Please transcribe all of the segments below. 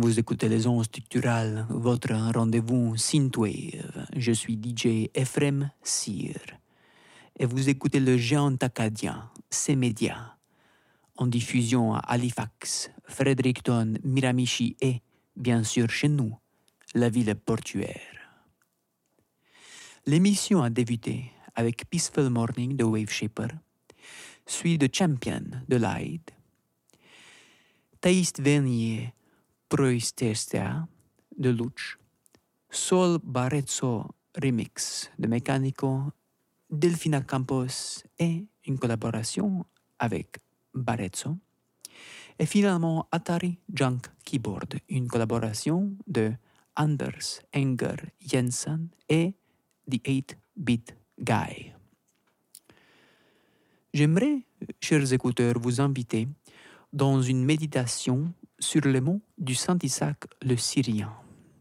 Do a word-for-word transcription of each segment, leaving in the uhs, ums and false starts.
Vous écoutez les ondes structurales, votre rendez-vous Synthwave. Je suis D J Ephrem Sir. Et vous écoutez le géant acadien, C-Media, en diffusion à Halifax, Fredericton, Miramichi et, bien sûr chez nous, la ville portuaire. L'émission a débuté avec Peaceful Morning de Wave Shaper, suivi de Champion de Light, Taist Vernier Proistestea de Luch, Sol Barezzo Remix de Mecánico, Delfina Campos et une collaboration avec Barezzo, et finalement Atari Junk Keyboard, une collaboration de Anders Enger Jensen et The eight-Bit Guy. J'aimerais, chers écouteurs, vous inviter dans une méditation sur les mots du Saint Isaac le Syrien.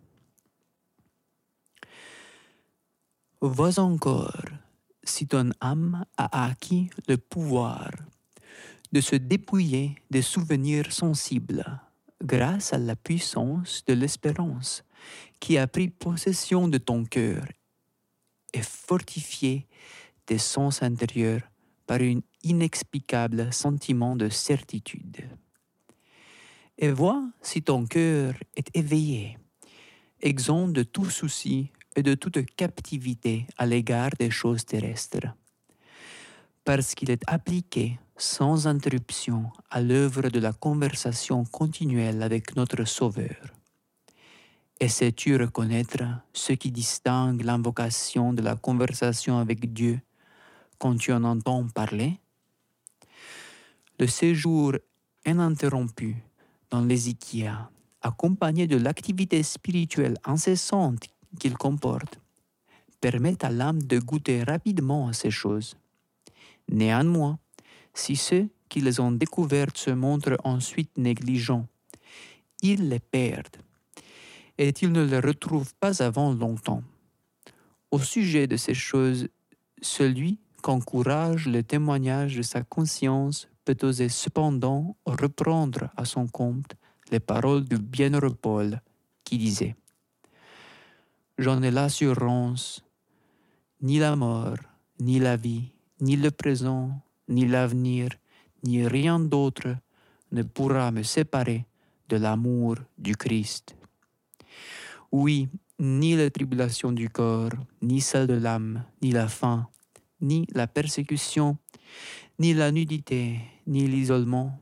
Vois encore si ton âme a acquis le pouvoir de se dépouiller des souvenirs sensibles grâce à la puissance de l'espérance qui a pris possession de ton cœur et fortifié tes sens intérieurs par un inexplicable sentiment de certitude. Et vois si ton cœur est éveillé, exempt de tout souci et de toute captivité à l'égard des choses terrestres, parce qu'il est appliqué sans interruption à l'œuvre de la conversation continuelle avec notre Sauveur. Et sais-tu reconnaître ce qui distingue l'invocation de la conversation avec Dieu quand tu en entends parler? Le séjour ininterrompu dans l'Ézéchiel, accompagné de l'activité spirituelle incessante qu'il comporte, permet à l'âme de goûter rapidement à ces choses. Néanmoins, si ceux qui les ont découvertes se montrent ensuite négligents, ils les perdent, et ils ne les retrouvent pas avant longtemps. Au sujet de ces choses, celui qu'encourage le témoignage de sa conscience peut oser cependant reprendre à son compte les paroles du bienheureux Paul qui disait « J'en ai l'assurance, ni la mort, ni la vie, ni le présent, ni l'avenir, ni rien d'autre ne pourra me séparer de l'amour du Christ. Oui, ni les tribulations du corps, ni celles de l'âme, ni la faim, ni la persécution, ni la nudité, ni l'isolement,